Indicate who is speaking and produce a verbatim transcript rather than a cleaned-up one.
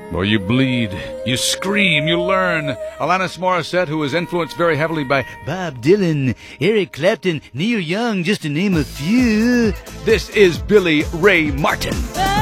Speaker 1: Well, you bleed, you scream, you learn. Alanis Morissette, who was influenced very heavily by Bob Dylan, Eric Clapton, Neil Young, just to name a few. This is Billy Ray Martin.